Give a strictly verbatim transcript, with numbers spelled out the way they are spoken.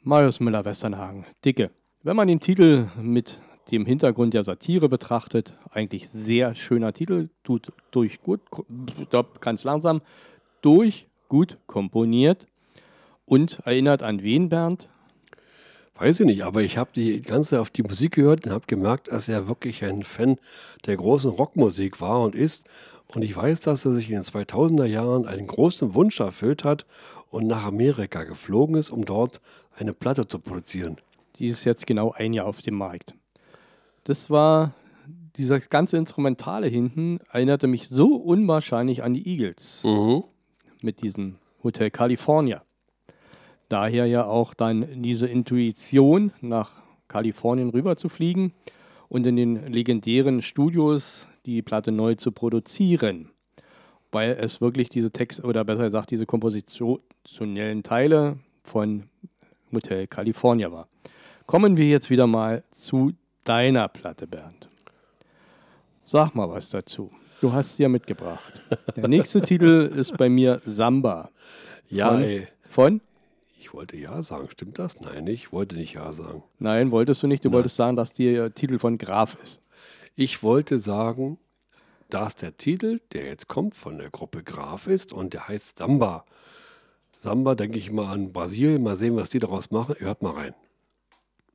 Marius Müller-Westernhagen, Dicke. Wenn man den Titel mit dem Hintergrund der Satire betrachtet, eigentlich sehr schöner Titel, tut durch gut, stopp, ganz langsam, durch gut komponiert und erinnert an wen, Bernd? Weiß ich nicht, aber ich habe die ganze auf die Musik gehört und habe gemerkt, dass er wirklich ein Fan der großen Rockmusik war und ist. Und ich weiß, dass er sich in den zweitausender Jahren einen großen Wunsch erfüllt hat und nach Amerika geflogen ist, um dort eine Platte zu produzieren. Die ist jetzt genau ein Jahr auf dem Markt. Das war, dieser ganze Instrumentale hinten erinnerte mich so unwahrscheinlich an die Eagles. Mhm. Mit diesem Hotel California. Daher ja auch dann diese Intuition, nach Kalifornien rüber zu fliegen und in den legendären Studios die Platte neu zu produzieren. Weil es wirklich diese Text, oder besser gesagt diese kompositionellen Teile von Hotel California war. Kommen wir jetzt wieder mal zu deiner Platte, Bernd. Sag mal was dazu. Du hast sie ja mitgebracht. Der nächste Titel ist bei mir Samba. Ja, von, ey. Von? Ich wollte Ja sagen. Stimmt das? Nein, ich wollte nicht Ja sagen. Nein, wolltest du nicht. Du Nein. wolltest sagen, dass der Titel von Graf ist. Ich wollte sagen, dass der Titel, der jetzt kommt, von der Gruppe Graf ist und der heißt Samba. Samba, denke ich mal an Brasilien. Mal sehen, was die daraus machen. Hört mal rein.